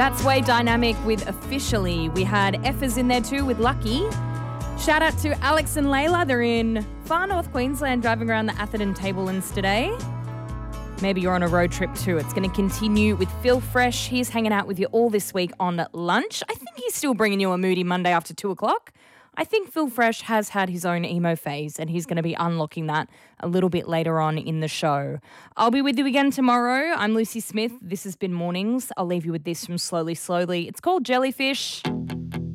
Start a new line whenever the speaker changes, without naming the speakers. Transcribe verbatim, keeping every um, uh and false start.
That's Way Dynamic with Officially. We had Effers in there too with Lucky. Shout out to Alex and Layla. They're in far north Queensland driving around the Atherton Tablelands today. Maybe you're on a road trip too. It's going to continue with Phil Fresh. He's hanging out with you all this week on lunch. I think he's still bringing you a moody Monday after two o'clock. I think Phil Fresh has had his own emo phase and he's going to be unlocking that a little bit later on in the show. I'll be with you again tomorrow. I'm Lucy Smith. This has been Mornings. I'll leave you with this from Slowly Slowly. It's called Jellyfish.